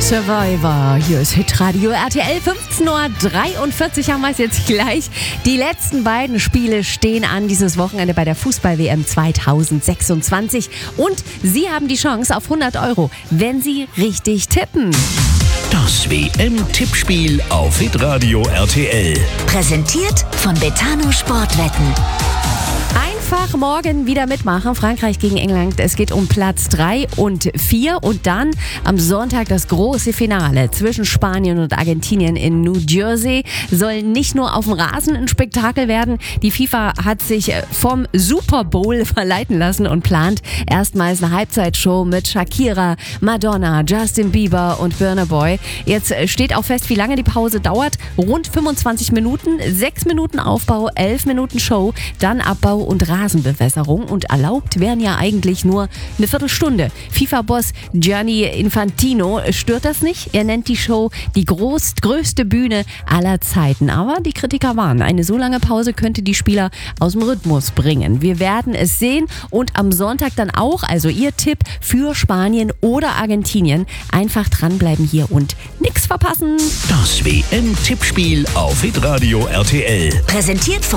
Survivor. Hier ist Hitradio RTL. 15:43 Uhr haben wir es jetzt gleich. Die letzten beiden Spiele stehen an dieses Wochenende bei der Fußball-WM 2026. Und Sie haben die Chance auf 100 €, wenn Sie richtig tippen. Das WM-Tippspiel auf Hitradio RTL. Präsentiert von Betano Sportwetten. Einfach morgen wieder mitmachen. Frankreich gegen England. Es geht um Platz 3 und 4. Und dann am Sonntag das große Finale zwischen Spanien und Argentinien in New Jersey. Soll nicht nur auf dem Rasen ein Spektakel werden. Die FIFA hat sich vom Super Bowl verleiten lassen und plant erstmals eine Halbzeitshow mit Shakira, Madonna, Justin Bieber und Burna Boy. Jetzt steht auch fest, wie lange die Pause dauert. Rund 25 Minuten, 6 Minuten Aufbau, 11 Minuten Show, dann Abbau und Rasenbewässerung. Und erlaubt wären ja eigentlich nur eine Viertelstunde. FIFA-Boss Gianni Infantino stört das nicht. Er nennt die Show die größte Bühne aller Zeiten. Aber die Kritiker warnen, eine so lange Pause könnte die Spieler aus dem Rhythmus bringen. Wir werden es sehen und am Sonntag dann auch, also Ihr Tipp für Spanien oder Argentinien. Einfach dranbleiben hier und nichts verpassen. Das WM-Tippspiel auf Hitradio RTL. Präsentiert von